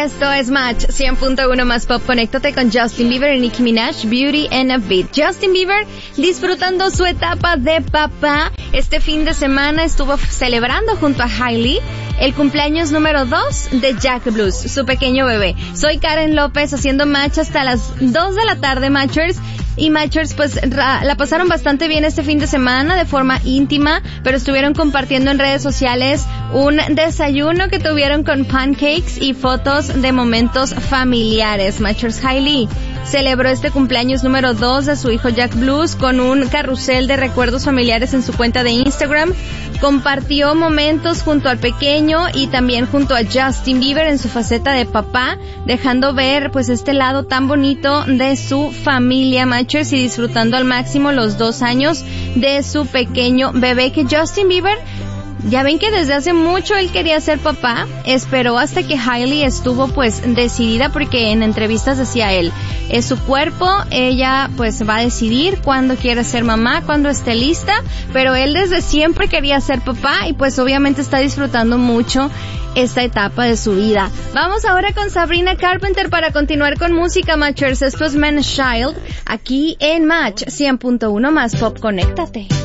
Esto es Match 100.1 más pop. Conéctate con Justin Bieber y Nicki Minaj, Beauty and a Beat. Justin Bieber disfrutando su etapa de papá. Este fin de semana estuvo celebrando junto a Hailey el cumpleaños número 2 de Jack Blues, su pequeño bebé. Soy Karen López haciendo Match hasta las 2 de la tarde, Matchers. Y Matchers pues la pasaron bastante bien este fin de semana de forma íntima, pero estuvieron compartiendo en redes sociales un desayuno que tuvieron con pancakes y fotos de momentos familiares. Matchers, Hailey celebró este cumpleaños número 2 de su hijo Jack Blues con un carrusel de recuerdos familiares en su cuenta de Instagram. Compartió momentos junto al pequeño y también junto a Justin Bieber en su faceta de papá, dejando ver pues este lado tan bonito de su familia, Matchers, y disfrutando al máximo los 2 años de su pequeño bebé. Que Justin Bieber, ya ven que desde hace mucho él quería ser papá, esperó hasta que Hailey estuvo pues decidida, porque en entrevistas decía él, es su cuerpo, ella pues va a decidir cuándo quiere ser mamá, cuándo esté lista, pero él desde siempre quería ser papá y pues obviamente está disfrutando mucho esta etapa de su vida. Vamos ahora con Sabrina Carpenter para continuar con música, Matchers. Esto es Man's Child, aquí en Match 100.1 más pop. Conéctate.